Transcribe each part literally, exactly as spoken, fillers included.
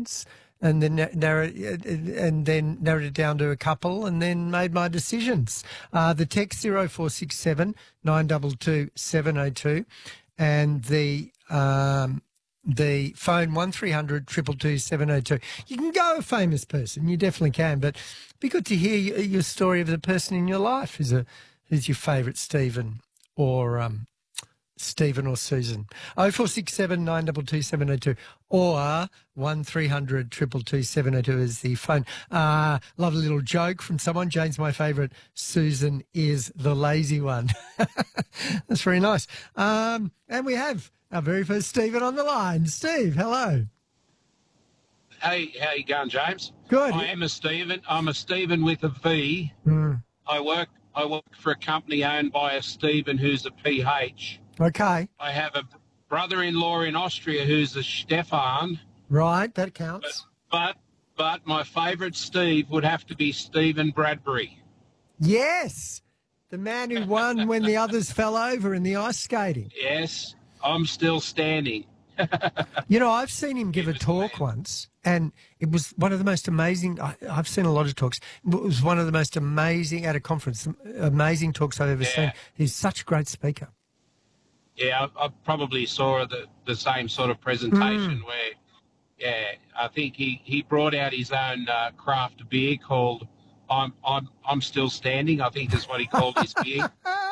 options, and then na- narrow and then narrowed it down to a couple, and then made my decisions. Uh, the text zero four six seven nine double two seven zero two, and the um, the phone one three hundred two two two seven zero two. You can go a famous person, you definitely can, but it'd be good to hear your, your story of the person in your life who's a who's your favourite Stephen or um, Stephen or Susan. oh four six seven nine two two seven zero two or one three hundred two two two seven zero two is the phone. Uh, love a little joke from someone. Jane's my favourite. Susan is the lazy one. That's very nice. Um, and we have our very first Stephen on the line. Steve, hello. Hey, how you going, James? Good. I am a Stephen. I'm a Stephen with a V. Mm. I work I work for a company owned by a Stephen who's a P H. Okay. I have a brother-in-law in Austria who's a Stefan. Right, that But counts. but, but my favourite Steve would have to be Stephen Bradbury. Yes, the man who won when the others fell over in the ice skating. Yes, I'm still standing. You know, I've seen him give a talk once, and it was one of the most amazing. I, I've seen a lot of talks. It was one of the most amazing at a conference, amazing talks I've ever Yeah. seen. He's such a great speaker. Yeah, I, I probably saw the, the same sort of presentation Mm. where, yeah, I think he, he brought out his own uh, craft beer called I'm I'm I'm Still Standing, I think is what he called his beer.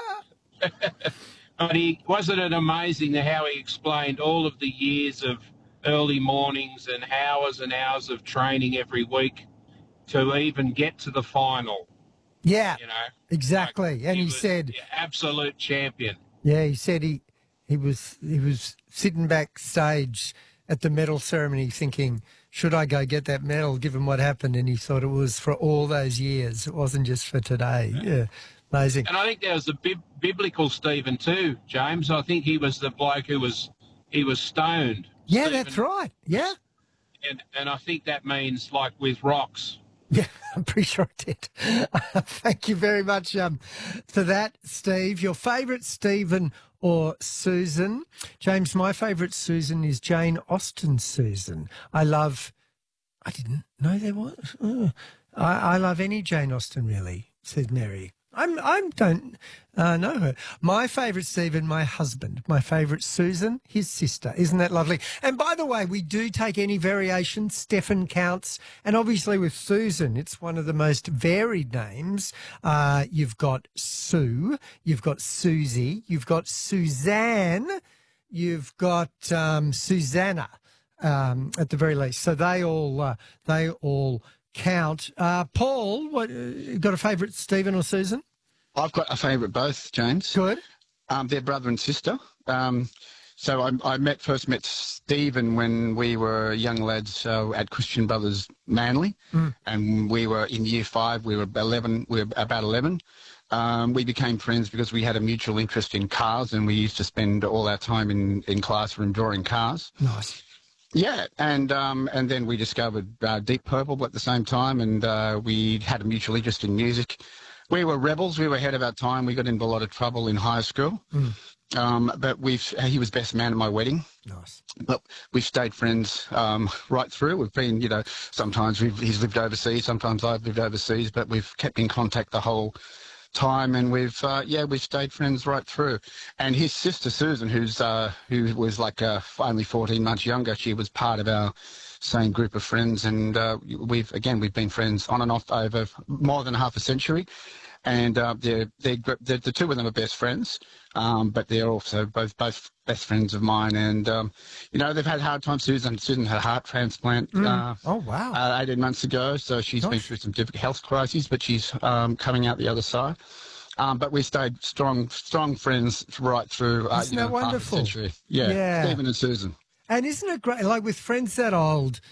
But he wasn't it amazing how he explained all of the years of early mornings and hours and hours of training every week to even get to the final, Yeah, you know? exactly. Like, and he, was said, the absolute champion. yeah, he said he he was he was sitting backstage at the medal ceremony thinking, should I go get that medal given what happened? And he thought it was for all those years. It wasn't just for today. Yeah, amazing. And I think there was a bib- biblical Stephen too, James. I think he was the bloke who was he was stoned. Yeah, Stephen. that's right. Yeah. And and I think that means like with rocks. Yeah, I'm pretty sure it did. Thank you very much um, for that, Steve. Your favourite Stephen or Susan? James, my favourite Susan is Jane Austen's Susan. I love... I didn't know there was... Oh, I, I love any Jane Austen, really, said Mary. I'm, I don't uh, know her. My favourite Stephen, my husband. My favourite Susan, his sister. Isn't that lovely? And by the way, we do take any variation. Stefan counts. And obviously with Susan, it's one of the most varied names. Uh, you've got Sue. You've got Susie. You've got Suzanne. You've got um, Susanna um, at the very least. So they all, uh, they all... count. Uh, Paul, what, uh, got a favourite Stephen or Susan? I've got a favourite both, James. Good. Um, they're brother and sister. Um, so I, I met first met Stephen when we were young lads uh, at Christian Brothers Manly, mm. and we were in year five. We were eleven. We were about eleven. Um, we became friends because we had a mutual interest in cars, and we used to spend all our time in in classroom drawing cars. Nice. Yeah, and um, and then we discovered uh, Deep Purple at the same time, and uh, we had a mutual interest in music. We were rebels. We were ahead of our time. We got into a lot of trouble in high school, mm. um, but we've he was best man at my wedding. Nice. But we've stayed friends um, right through. We've been, you know, sometimes we've, he's lived overseas, sometimes I've lived overseas, but we've kept in contact the whole time, and we've uh, yeah we've stayed friends right through. And his sister Susan, who's uh, who was like uh, only fourteen months younger, she was part of our same group of friends, and uh, we've again we've been friends on and off over more than half a century. And uh, they're, they're, they're the two of them are best friends, um, but they're also both both best friends of mine. And um, you know, they've had hard times. Susan Susan had a heart transplant. Mm. Uh, oh wow! Uh, eighteen months ago, so she's Gosh. been through some difficult health crises, but she's um, coming out the other side. Um, but we stayed strong, strong friends right through. Uh, Isn't you know, that wonderful? Half a century. Yeah, yeah, Stephen and Susan. And isn't it great? Like with friends that old.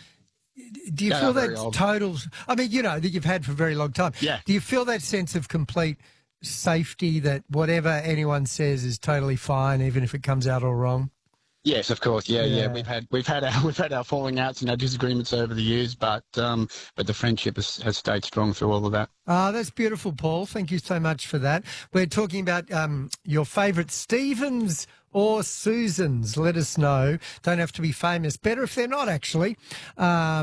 Do you yeah, feel that total? I mean, you know, that you've had for a very long time. Yeah. Do you feel that sense of complete safety that whatever anyone says is totally fine, even if it comes out all wrong? Yes, of course. Yeah, yeah. Yeah. We've had we've had our we've had our falling outs and our disagreements over the years, but um, but the friendship has, has stayed strong through all of that. Ah, that's beautiful, Paul. Thank you so much for that. We're talking about um, your favourite Stephens or Susans. Let us know. Don't have to be famous. Better if they're not, actually. Um,